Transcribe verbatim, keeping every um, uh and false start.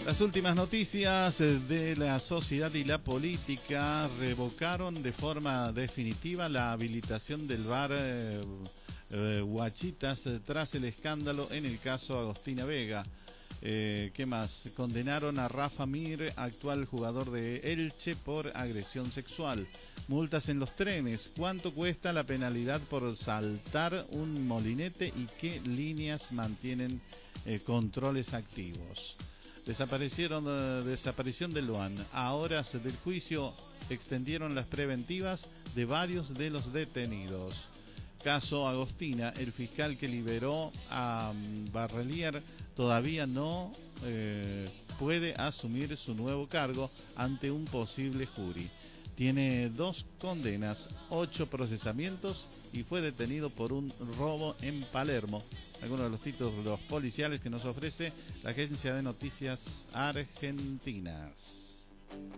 Las últimas noticias de la sociedad y la política revocaron de forma definitiva la habilitación del bar eh, eh, Huachitas eh, tras el escándalo en el caso Agostina Vega. Eh, ¿Qué más? Condenaron a Rafa Mir, actual jugador de Elche, por agresión sexual. Multas en los trenes. ¿Cuánto cuesta la penalidad por saltar un molinete y qué líneas mantienen eh, controles activos? Desaparecieron, eh, desaparición de Luan. A horas del juicio extendieron las preventivas de varios de los detenidos. Caso Agostina, el fiscal que liberó a um, Barrelier todavía no eh, puede asumir su nuevo cargo ante un posible jury. Tiene dos condenas, ocho procesamientos y fue detenido por un robo en Palermo. Algunos de los títulos policiales que nos ofrece la agencia de noticias argentinas.